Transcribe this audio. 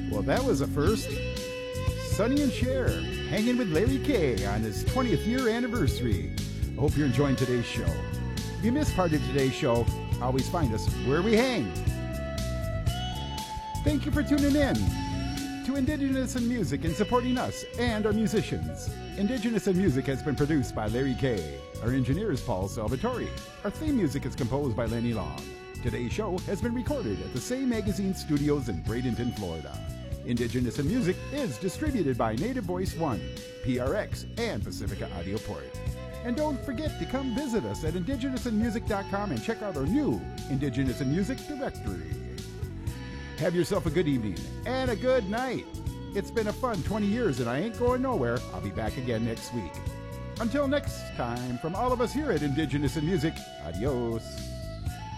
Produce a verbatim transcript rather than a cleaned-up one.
Well, that was a first. Sonny and Cher hanging with Larry K on his twentieth year anniversary. I hope you're enjoying today's show. If you missed part of today's show, always find us where we hang. Thank you for tuning in to Indigenous in Music and supporting us and our musicians. Indigenous in Music has been produced by Larry K. Our engineer is Paul Salvatore. Our theme music is composed by Lenny Long. Today's show has been recorded at the Say Magazine Studios in Bradenton, Florida. Indigenous in Music is distributed by Native Voice One, P R X, and Pacifica Audio Port. And don't forget to come visit us at indigenous in music dot com and check out our new Indigenous in Music directory. Have yourself a good evening and a good night. It's been a fun twenty years and I ain't going nowhere. I'll be back again next week. Until next time, from all of us here at Indigenous in Music, adios.